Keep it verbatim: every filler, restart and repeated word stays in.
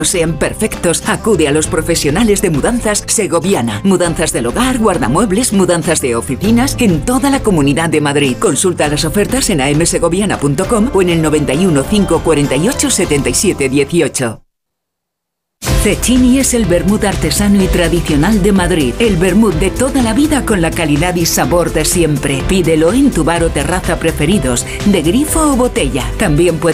sean perfectos, acude a los profesionales de Mudanzas Segoviana. Mudanzas del hogar, guardamuebles, mudanzas de oficinas en toda la Comunidad de Madrid. Consulta las ofertas en a m segoviana punto com o en el noventa y uno, cinco cuarenta y ocho, setenta y siete dieciocho. Cecchini es el vermut artesano y tradicional de Madrid. El vermut de toda la vida con la calidad y sabor de siempre. Pídelo en tu bar o terraza preferidos, de grifo o botella. También puedes